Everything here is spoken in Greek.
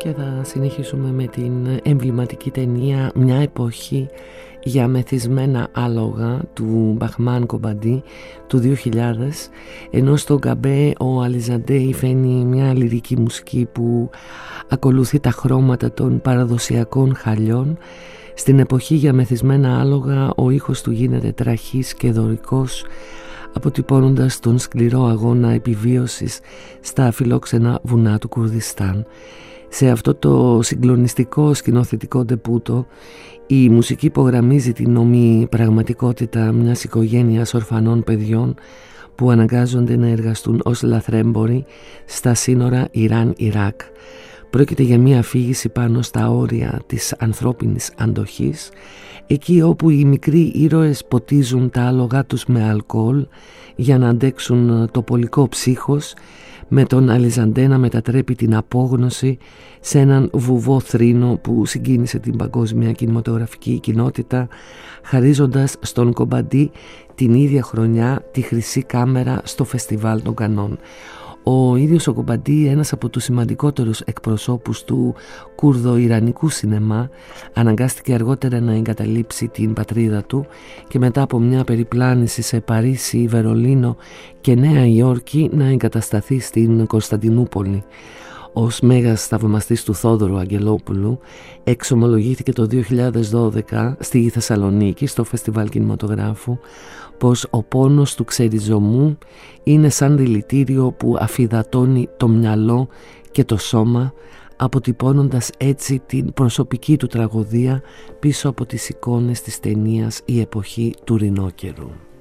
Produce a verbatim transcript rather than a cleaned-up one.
και θα συνεχίσουμε με την εμβληματική ταινία «Μια εποχή για μεθυσμένα άλογα» του Μπαχμάν Κομπαντί του δύο χιλιάδες, ενώ στο Γκαμπέ ο Αλιζαντέι φαίνει μια λυρική μουσική που ακολουθεί τα χρώματα των παραδοσιακών χαλιών. Στην εποχή για μεθυσμένα άλογα ο ήχος του γίνεται τραχής και δωρικός, αποτυπώνοντας τον σκληρό αγώνα επιβίωσης στα φιλόξενα βουνά του Κουρδιστάν. Σε αυτό το συγκλονιστικό σκηνοθετικό ντεπούτο η μουσική υπογραμμίζει την ομή πραγματικότητα μιας οικογένειας ορφανών παιδιών που αναγκάζονται να εργαστούν ως λαθρέμποροι στα σύνορα Ιράν-Ιράκ. Πρόκειται για μια αφήγηση πάνω στα όρια της ανθρώπινης αντοχής, εκεί όπου οι μικροί ήρωες ποτίζουν τα άλογά τους με αλκοόλ για να αντέξουν το πολικό ψύχος, με τον Αλιζαντέ να μετατρέπει την απόγνωση σε έναν βουβό θρήνο που συγκίνησε την παγκόσμια κινηματογραφική κοινότητα, χαρίζοντας στον Κομπαντί την ίδια χρονιά τη χρυσή κάμερα στο Φεστιβάλ των Κανών. Ο ίδιος ο Κομπαντί, ένας από τους σημαντικότερους εκπροσώπους του κουρδο-ιρανικού σινεμά, αναγκάστηκε αργότερα να εγκαταλείψει την πατρίδα του και μετά από μια περιπλάνηση σε Παρίσι, Βερολίνο και Νέα Υόρκη να εγκατασταθεί στην Κωνσταντινούπολη. Ως μέγας θαυμαστής του Θόδωρου Αγγελόπουλου εξομολογήθηκε το δύο χιλιάδες δώδεκα στη Θεσσαλονίκη στο Φεστιβάλ Κινηματογράφου πως ο πόνος του ξεριζωμού είναι σαν δηλητήριο που αφυδατώνει το μυαλό και το σώμα, αποτυπώνοντας έτσι την προσωπική του τραγωδία πίσω από τις εικόνες της ταινίας «Η εποχή του Ρινόκερου».